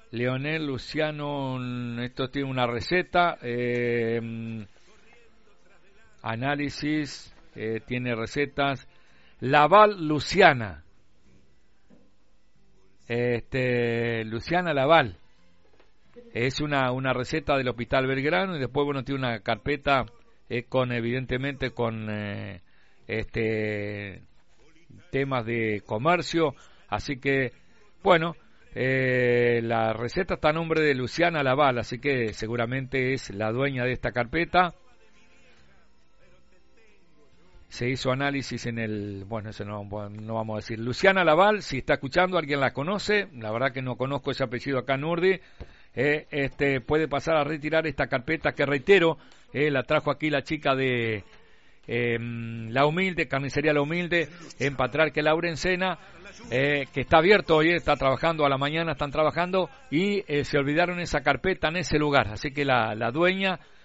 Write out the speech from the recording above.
Leonel Luciano, esto tiene una receta, análisis, tiene recetas. Laval Luciana, Luciana Laval, es una receta del Hospital Belgrano, y después, bueno, tiene una carpeta con, evidentemente, con temas de comercio, así que, bueno, la receta está a nombre de Luciana Laval, así que seguramente es la dueña de esta carpeta. Se hizo análisis en el... Bueno, eso no vamos a decir. Luciana Laval, si está escuchando, alguien la conoce. La verdad que no conozco ese apellido acá en Urdi. Puede pasar a retirar esta carpeta que, reitero, la trajo aquí la chica de La Humilde, Carnicería La Humilde, en Patriarca Laurencena, que está abierto hoy, está trabajando a la mañana, están trabajando, y se olvidaron esa carpeta en ese lugar. Así que la dueña